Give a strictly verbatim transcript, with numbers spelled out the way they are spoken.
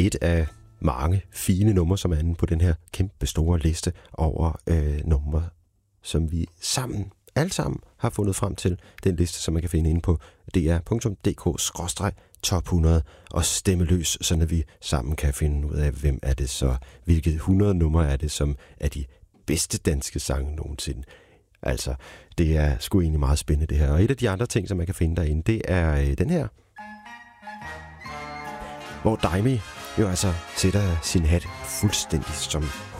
et af mange fine numre, som er inde på den her kæmpe store liste over øh, numre, som vi sammen, alle sammen, har fundet frem til. Den liste, som man kan finde inde på d r punktum d k skråstreg top hundrede og stemme løs, så vi sammen kan finde ud af, hvem er det så, hvilket hundrede numre er det, som er de bedste danske sange nogensinde. Altså, det er sgu egentlig meget spændende det her. Og et af de andre ting, som man kan finde derinde, det er øh, den her, hvor Daimi jo altså sætter sin hat fuldstændig som